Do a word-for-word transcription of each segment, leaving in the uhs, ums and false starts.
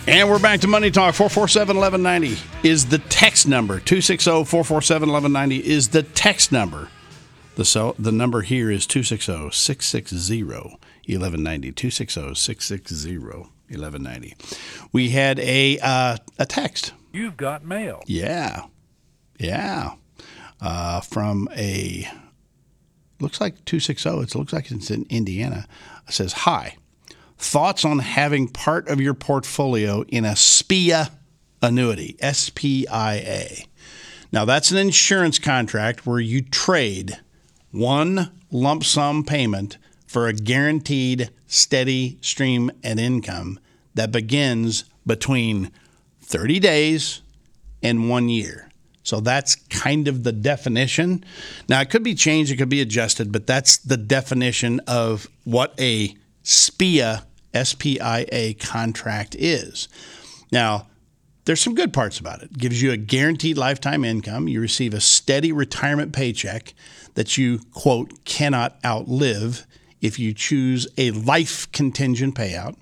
And we're back to Money Talk. four four seven, one one nine zero is the text number. two six zero, four four seven, one one nine zero is the text number. The so, the number here is two six zero, six six zero, one one nine zero. two six zero, six six zero, one one nine zero. We had a uh, a text. You've got mail. Yeah. Yeah. Uh, from a, looks like two six zero. It looks like it's in Indiana. It says, hi. Thoughts on having part of your portfolio in a S P I A annuity, S P I A. Now, that's an insurance contract where you trade one lump sum payment for a guaranteed steady stream of income that begins between thirty days and one year. So that's kind of the definition. Now, it could be changed, it could be adjusted, but that's the definition of what a S P I A, S P I A contract is. Now, there's some good parts about it. It gives you a guaranteed lifetime income. You receive a steady retirement paycheck that you, quote, cannot outlive if you choose a life contingent payout.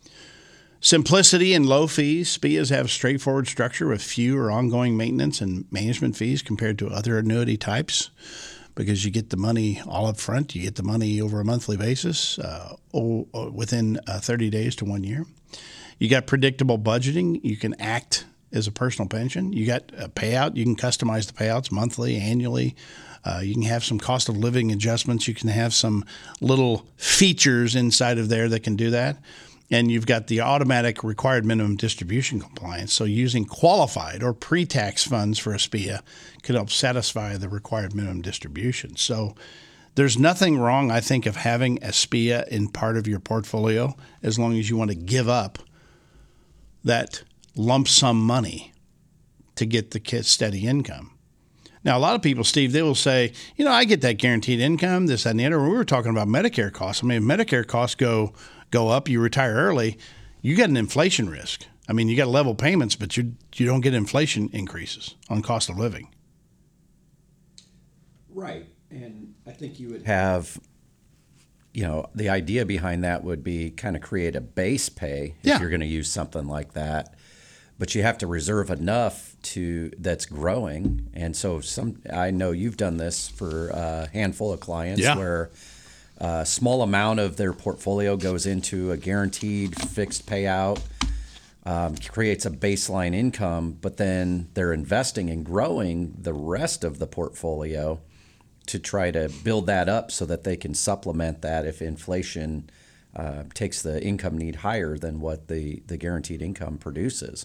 Simplicity and low fees. S P I As have a straightforward structure with few or ongoing maintenance and management fees compared to other annuity types, because you get the money all up front. You get the money over a monthly basis uh, within uh, thirty days to one year. You got predictable budgeting. You can act as a personal pension. You got a payout. You can customize the payouts monthly, annually. Uh, you can have some cost of living adjustments. You can have some little features inside of there that can do that. And you've got the automatic required minimum distribution compliance. So using qualified or pre-tax funds for a S P I A could help satisfy the required minimum distribution. So there's nothing wrong, I think, of having a S P I A in part of your portfolio as long as you want to give up that lump sum money to get the steady income. Now, a lot of people, Steve, they will say, you know, I get that guaranteed income, this, that, and the other. We were talking about Medicare costs. I mean, if Medicare costs go go up, you retire early, you got an inflation risk. I mean, you got level payments, but you you don't get inflation increases on cost of living. Right. And I think you would have, you know, the idea behind that would be kind of create a base pay if Yeah. you're going to use something like that. But you have to reserve enough to that's growing. And so some I know you've done this for a handful of clients Yeah. where a small amount of their portfolio goes into a guaranteed fixed payout, um, creates a baseline income, but then they're investing and growing the rest of the portfolio to try to build that up so that they can supplement that if inflation uh, takes the income need higher than what the, the guaranteed income produces.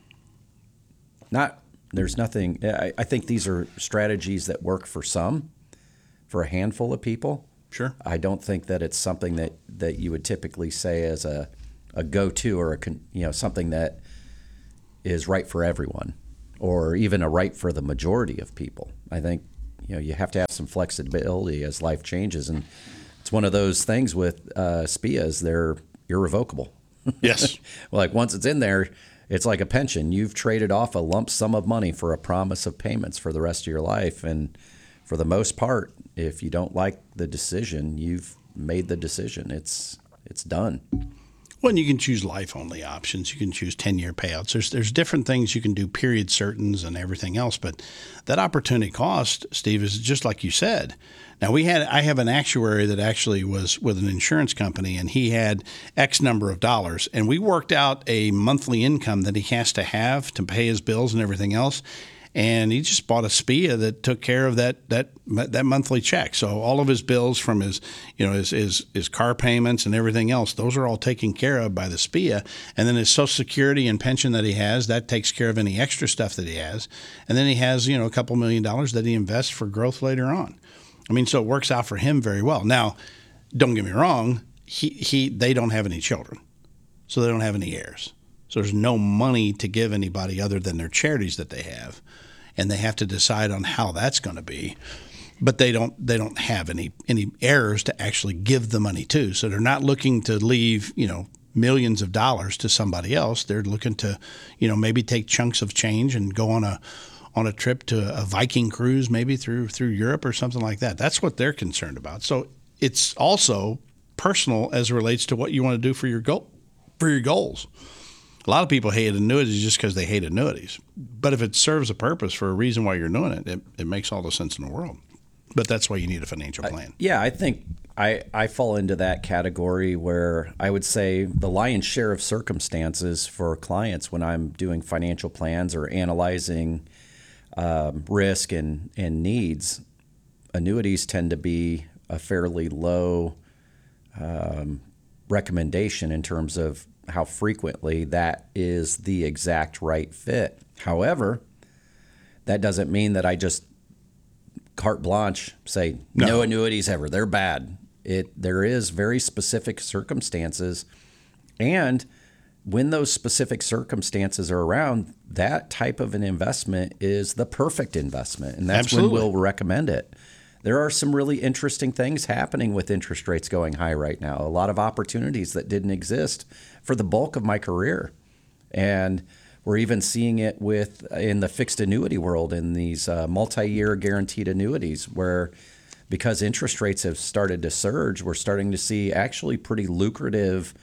Not there's nothing. I, I think these are strategies that work for some, for a handful of people. Sure. I don't think that it's something that, that you would typically say as a, a go-to or a con, you know something that is right for everyone, or even a right for the majority of people. I think you know you have to have some flexibility as life changes, and it's one of those things with uh, S P I As. They're irrevocable. Yes. Like once it's in there, it's like a pension. You've traded off a lump sum of money for a promise of payments for the rest of your life, and for the most part, if you don't like the decision, you've made the decision. It's it's done. Well, and you can choose life-only options. You can choose ten-year payouts. There's there's different things you can do, period certains and everything else. But that opportunity cost, Steve, is just like you said. Now, we had I have an actuary that actually was with an insurance company, and he had X number of dollars. And we worked out a monthly income that he has to have to pay his bills and everything else. And he just bought a S P I A that took care of that that that monthly check. So all of his bills from his you know his his, his car payments and everything else, those are all taken care of by the S P I A. And then his Social Security and pension that he has, that takes care of any extra stuff that he has. And then he has you know a couple million dollars that he invests for growth later on. I mean, so it works out for him very well. Now, don't get me wrong, he he they don't have any children, so they don't have any heirs. So there's no money to give anybody other than their charities that they have. And they have to decide on how that's going to be, but they don't they don't have any any heirs to actually give the money to. So they're not looking to leave you know millions of dollars to somebody else. They're looking to you know maybe take chunks of change and go on a on a trip to a Viking cruise, maybe through through Europe or something like that. That's what they're concerned about. So it's also personal as it relates to what you want to do for your goal for your goals. A lot of people hate annuities just because they hate annuities. But if it serves a purpose for a reason why you're doing it, it, it makes all the sense in the world. But that's why you need a financial plan. I, yeah, I think I, I fall into that category where I would say the lion's share of circumstances for clients when I'm doing financial plans or analyzing um, risk and, and needs, annuities tend to be a fairly low um, recommendation in terms of how frequently that is the exact right fit. However, that doesn't mean that I just carte blanche say no, no annuities ever. They're bad. It there is very specific circumstances, and when those specific circumstances are around, that type of an investment is the perfect investment, and that's Absolutely. when we'll recommend it. There are some really interesting things happening with interest rates going high right now. A lot of opportunities that didn't exist for the bulk of my career, and we're even seeing it with in the fixed annuity world in these uh, multi-year guaranteed annuities where because interest rates have started to surge, we're starting to see actually pretty lucrative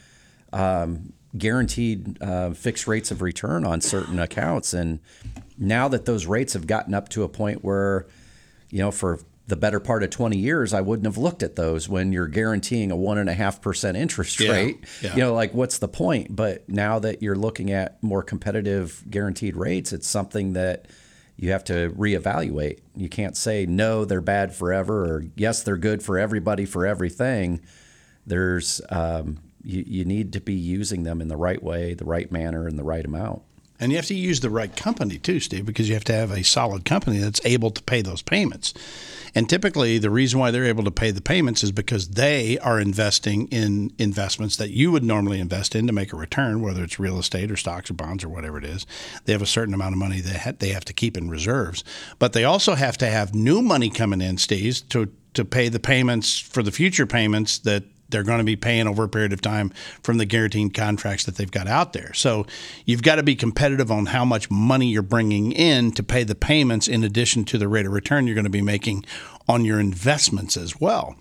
um, guaranteed uh, fixed rates of return on certain accounts. And now that those rates have gotten up to a point where, you know, for the better part of twenty years, I wouldn't have looked at those when you're guaranteeing a one and a half percent interest Yeah, rate. yeah. You know, like what's the point? But now that you're looking at more competitive guaranteed rates, it's something that you have to reevaluate. You can't say, no, they're bad forever, or yes, they're good for everybody for everything. There's, um, you, you need to be using them in the right way, the right manner, and the right amount. And you have to use the right company too, Steve, because you have to have a solid company that's able to pay those payments. And typically the reason why they're able to pay the payments is because they are investing in investments that you would normally invest in to make a return, whether it's real estate or stocks or bonds or whatever it is. They have a certain amount of money that they have to keep in reserves. But they also have to have new money coming in, Steve, to, to pay the payments for the future payments that they're going to be paying over a period of time from the guaranteed contracts that they've got out there. So you've got to be competitive on how much money you're bringing in to pay the payments in addition to the rate of return you're going to be making on your investments as well.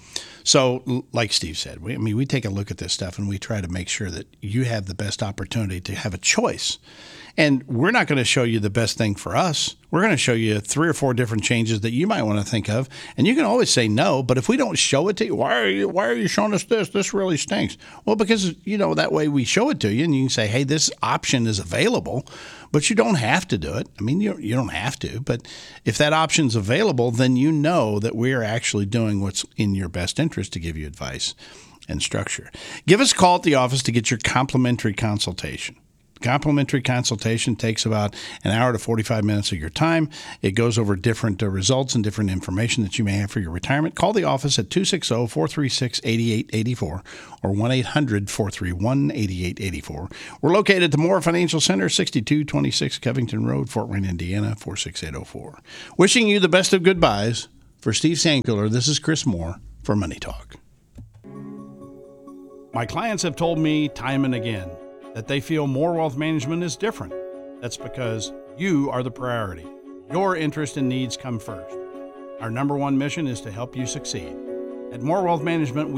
So like Steve said, we, I mean, we take a look at this stuff and we try to make sure that you have the best opportunity to have a choice. And we're not going to show you the best thing for us. We're going to show you three or four different changes that you might want to think of. And you can always say no, but if we don't show it to you, why are you, why are you showing us this? This really stinks. Well, because, you know, that way we show it to you and you can say, hey, this option is available, but you don't have to do it. I mean, you, you don't have to, but if that option's available, then you know that we are actually doing what's in your best interest to give you advice and structure. Give us a call at the office to get your complimentary consultation. Complimentary consultation takes about an hour to forty-five minutes of your time. It goes over different uh, results and different information that you may have for your retirement. Call the office at two six zero, four three six, eight eight eight four or one eight hundred, four three one, eight eight eight four. We're located at the Moore Financial Center, sixty-two twenty-six Covington Road, Fort Wayne, Indiana, four six eight zero four. Wishing you the best of goodbyes. For Steve Sandcooler, this is Chris Moore for Money Talk. My clients have told me time and again that they feel Moore Wealth Management is different. That's because you are the priority. Your interest and needs come first. Our number one mission is to help you succeed. At Moore Wealth Management,